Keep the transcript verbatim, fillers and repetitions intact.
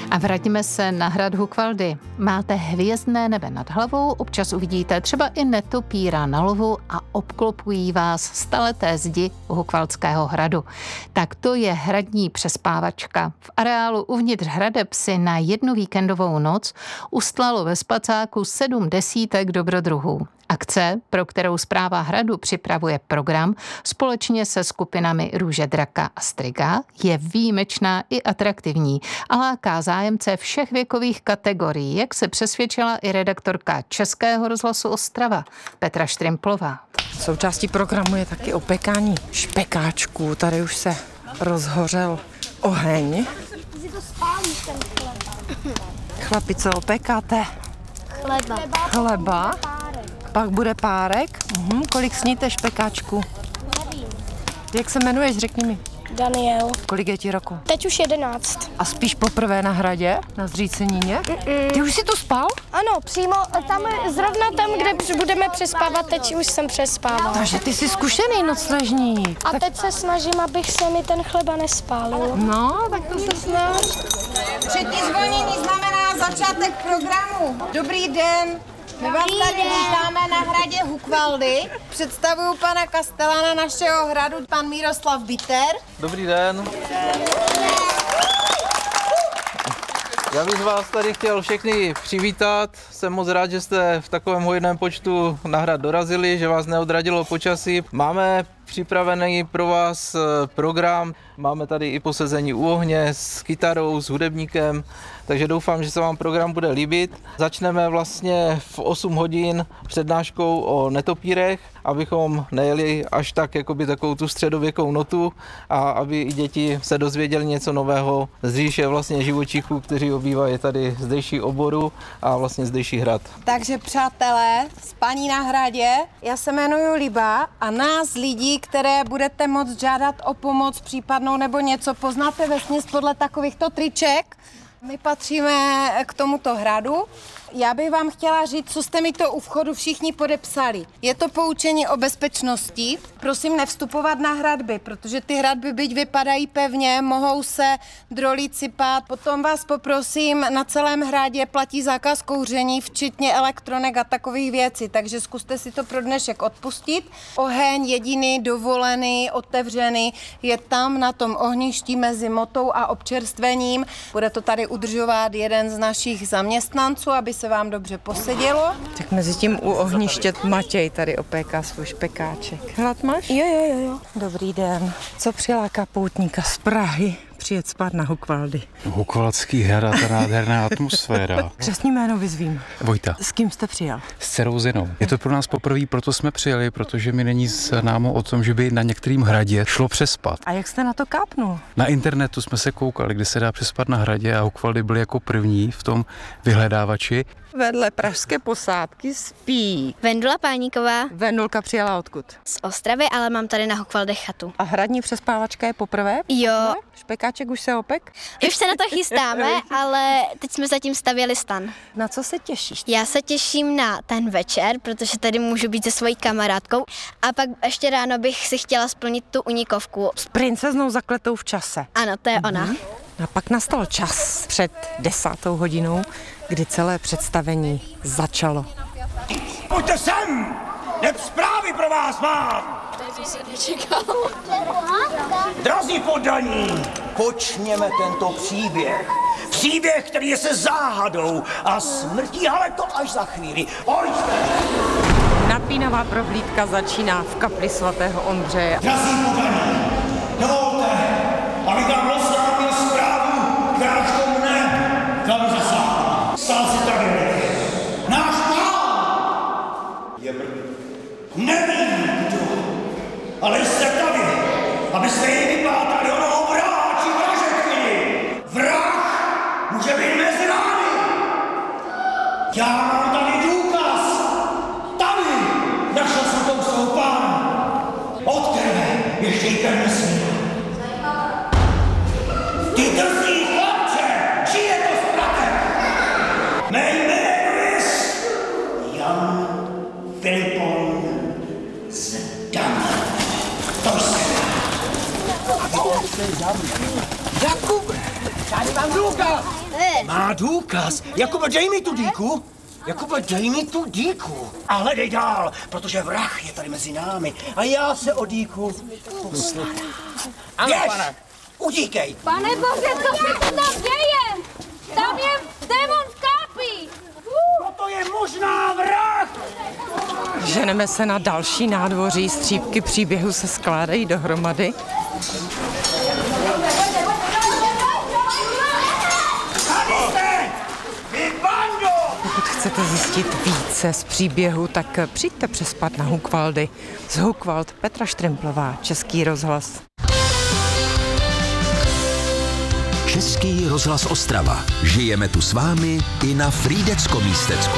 A vraťme se na hrad Hukvaldy. Máte hvězdné nebe nad hlavou, občas uvidíte třeba i netopíra na lovu a obklopují vás staleté zdi Hukvaldského hradu. Tak to je hradní přespávačka. V areálu uvnitř hradeb si na jednu víkendovou noc ustlalo ve spacáku sedm desítek dobrodruhů. Akce, pro kterou Správa hradu připravuje program společně se skupinami Růže Draka a Striga, je výjimečná i atraktivní a láká zájemce všech věkových kategorií, jak se přesvědčila i redaktorka Českého rozhlasu Ostrava Petra Štrimplová. Součástí programu je taky opékání špekáčků. Tady už se rozhořel oheň. Chlapi, co opékáte? Chleba. Chleba. Pak bude párek. Uhum. Kolik sníte špekáčku? Nevím. Jak se jmenuješ, řekni mi. Daniel. Kolik je ti roku? Teď už jedenáct. A spíš poprvé na hradě? Na Zříceníně? Mm-mm. Ty už jsi tu spal? Ano, přímo tam, zrovna tam, kde budeme přespávat, teď už jsem přespával. Takže ty jsi zkušený nocležník. A teď se snažím, abych se mi ten chleba nespálil. No, tak to se snaž. Třetí zvonění znamená začátek programu. Dobrý den. My vás tady vítáme na hradě Hukvaldy. Představuju pana kastelána našeho hradu, pan Miroslav Biter. Dobrý den. Já bych vás tady chtěl všechny přivítat. Jsem moc rád, že jste v takovém hojném počtu na hrad dorazili, že vás neodradilo počasí. Máme připravený pro vás program. Máme tady i posezení u ohně s kytarou, s hudebníkem, takže doufám, že se vám program bude líbit. Začneme vlastně v osm hodin přednáškou o netopírech, abychom nejeli až tak jakoby takovou tu středověkou notu a aby i děti se dozvěděli něco nového z říše vlastně živočichů, kteří obývají tady zdejší oboru a vlastně zdejší hrad. Takže přátelé, spaní na hradě, já se jmenuji Liba a nás lidí, které budete moct žádat o pomoc případnou nebo něco, poznáte vesměs podle takovýchto triček. My patříme k tomuto hradu. Já bych vám chtěla říct, co jste mi to u vchodu všichni podepsali. Je to poučení o bezpečnosti. Prosím nevstupovat na hradby, protože ty hradby, byť vypadají pevně, mohou se drolí sypat. Potom vás poprosím, na celém hradě platí zákaz kouření, včetně elektronek a takových věcí, takže zkuste si to pro dnešek odpustit. Oheň jediný, dovolený, otevřený je tam na tom ohništi mezi motou a občerstvením. Bude to tady udržovat jeden z našich zaměstnanců, aby se vám dobře posedělo. Tak mezi tím u ohniště Matěj tady opéká svůj špekáček. Hlad máš? Jo, jo, jo, jo. Dobrý den. Co přiláká poutníka z Prahy přijet spát na Hukvaldy? Hukvaldský hrad, ta nádherná atmosféra. Křestní jméno vyzvím. Vojta. S kým jste přijel? S dcerou Zinou. Je to pro nás poprvé, proto jsme přijeli, protože mi není známo o tom, že by na některém hradě šlo přespat. A jak jste na to kápnul? Na internetu jsme se koukali, kde se dá přespat na hradě a Hukvaldy byly jako první v tom vyhledávači. Vedle pražské posádky spí. Vendula Páníková. Vendulka přijela odkud? Z Ostravy, ale mám tady na Hukvaldech chatu. A hradní přespávačka je poprvé? Jo. Ne? Špekáček už se opek? Už se na to chystáme, ale teď jsme zatím stavěli stan. Na co se těšíš? Já se těším na ten večer, protože tady můžu být se svojí kamarádkou a pak ještě ráno bych si chtěla splnit tu unikovku. S princeznou zakletou v čase. Ano, to je ona. A pak nastal čas před desátou hodinou, kdy celé představení začalo. Pojďte sem! Neb zprávy pro vás mám! To jsem nečekal. Drazí poddaní, počněme tento příběh. Příběh, který je se záhadou a smrtí, ale to až za chvíli. Pojďte! Napínavá prohlídka začíná v kapli svatého Ondřeje. Drazí poddaní, dovolte, abych vám rozslátil zprávu, která k tomu mne velmi zasáhla. Stal si tady. Náš pán je mrtvý. Nevím kdo, ale jste tady, abyste jej vypátali onoho vraha či vražetkyni. Vrah může být mezi námi. Já mám tady důkaz. Tady našel jsem tou svou pánu. Od krve ještě jí krve nesmí. Ty drzí chlapče, čí je to zpratek? Mé jméno je Jan Filipon Zdan. To jsem. Jakube, Tady mám důkaz! Má důkaz? Jakoby dej mi tu díku! Jakoby dej mi tu díku! A hledej dál, protože vrah je tady mezi námi a já se o díku postarám. Ano, pane. Udíkej! Pane Bože, co se to tam děje? Tam je démon v kápi! No to je možná vrah! Ženeme se na další nádvoří, střípky příběhu se skládají dohromady. Tady jste! Vy bando! Pokud chcete zjistit více z příběhu, tak přijďte přespat na Hukvaldy. Z Hukvald Petra Štremplová, Český rozhlas. Český rozhlas Ostrava. Žijeme tu s vámi i na Frýdecko-místecku.